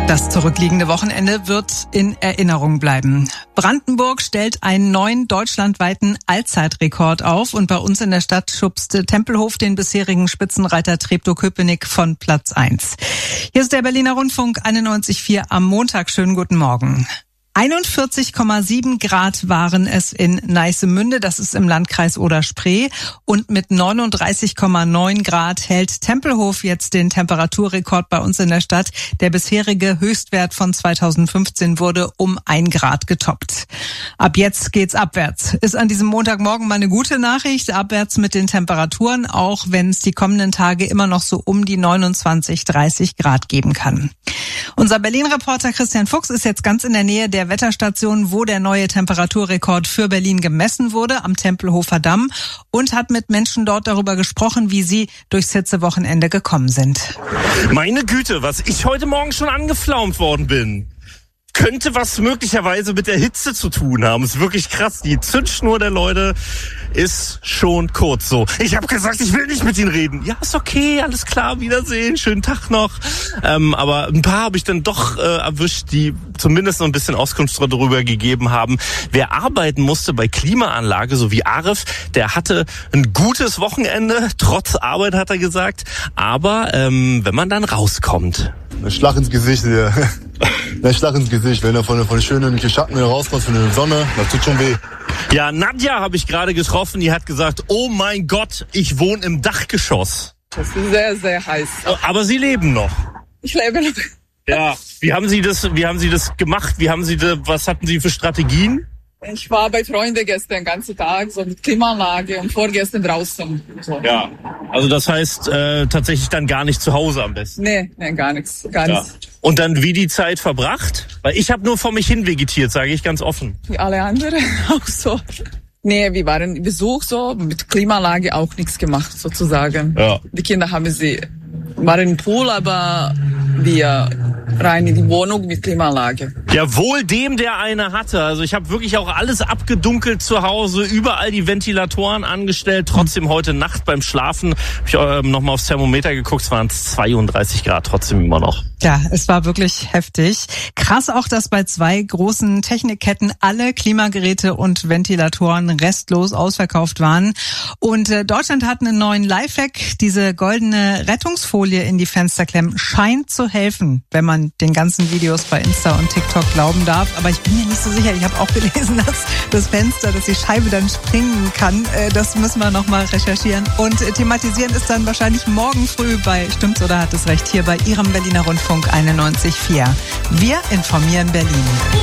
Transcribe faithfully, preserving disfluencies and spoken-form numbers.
Das zurückliegende Wochenende wird in Erinnerung bleiben. Brandenburg stellt einen neuen deutschlandweiten Allzeitrekord auf und bei uns in der Stadt schubste Tempelhof den bisherigen Spitzenreiter Treptow-Köpenick von Platz eins. Hier ist der Berliner Rundfunk einundneunzig Komma vier am Montag. Schönen guten Morgen. einundvierzig Komma sieben Grad waren es in Neissemünde, das ist im Landkreis Oder-Spree. Und mit neununddreißig Komma neun Grad hält Tempelhof jetzt den Temperaturrekord bei uns in der Stadt. Der bisherige Höchstwert von zweitausendfünfzehn wurde um ein Grad getoppt. Ab jetzt geht's abwärts. Ist an diesem Montagmorgen mal eine gute Nachricht. Abwärts mit den Temperaturen, auch wenn es die kommenden Tage immer noch so um die neunundzwanzig, dreißig Grad geben kann. Unser Berlin-Reporter Christian Fuchs ist jetzt ganz in der Nähe der Wetterstation, wo der neue Temperaturrekord für Berlin gemessen wurde, am Tempelhofer Damm, und hat mit Menschen dort darüber gesprochen, wie sie durchs Hitzewochenende gekommen sind. Meine Güte, was ich heute Morgen schon angeflaumt worden bin. Könnte was möglicherweise mit der Hitze zu tun haben. Ist wirklich krass. Die Zündschnur der Leute ist schon kurz so. Ich habe gesagt, ich will nicht mit ihnen reden. Ja, ist okay, alles klar, Wiedersehen, schönen Tag noch. Ähm, aber ein paar habe ich dann doch äh, erwischt, die zumindest noch ein bisschen Auskunft darüber gegeben haben. Wer arbeiten musste bei Klimaanlage, so wie Arif, der hatte ein gutes Wochenende, trotz Arbeit, hat er gesagt. Aber ähm, wenn man dann rauskommt... Ein Schlag ins Gesicht, ja. Ein Schlag ins Gesicht, wenn er von, von schönen Schatten rauskommt, von der Sonne, das tut schon weh. Ja, Nadja habe ich gerade getroffen, die hat gesagt, oh mein Gott, ich wohne im Dachgeschoss. Das ist sehr, sehr heiß. Aber Sie leben noch. Ich lebe noch. Ja, wie haben Sie das, wie haben Sie das gemacht? Wie haben Sie das, was hatten Sie für Strategien? Ich war bei Freunden gestern den ganzen Tag, so mit Klimaanlage und vorgestern draußen. So. Ja, also das heißt äh, tatsächlich dann gar nicht zu Hause am besten. Nee, nee, gar nichts, gar ja. nichts. Und dann wie die Zeit verbracht? Weil ich habe nur vor mich hin vegetiert, sage ich ganz offen. Wie alle anderen auch so. Nee, wir waren im Besuch so, mit Klimaanlage auch nichts gemacht sozusagen. Ja. Die Kinder haben sie, waren im Pool, aber wir rein in die Wohnung mit Klimaanlage. Ja, wohl dem, der eine hatte. Also ich habe wirklich auch alles abgedunkelt zu Hause, überall die Ventilatoren angestellt. Trotzdem heute Nacht beim Schlafen habe ich äh, nochmal aufs Thermometer geguckt, es waren zweiunddreißig Grad trotzdem immer noch. Ja, es war wirklich heftig. Krass auch, dass bei zwei großen Technikketten alle Klimageräte und Ventilatoren restlos ausverkauft waren. Und äh, Deutschland hat einen neuen Lifehack. Diese goldene Rettungsfolie in die Fenster klemmen scheint zu helfen, wenn man den ganzen Videos bei Insta und TikTok glauben darf. Aber ich bin mir nicht so sicher. Ich habe auch gelesen, dass das Fenster, dass die Scheibe dann springen kann. Äh, das müssen wir nochmal recherchieren. Und äh, thematisieren ist dann wahrscheinlich morgen früh bei Stimmt's oder hat es recht hier bei Ihrem Berliner Rundfunk einundneunzig Komma vier. Wir informieren Berlin.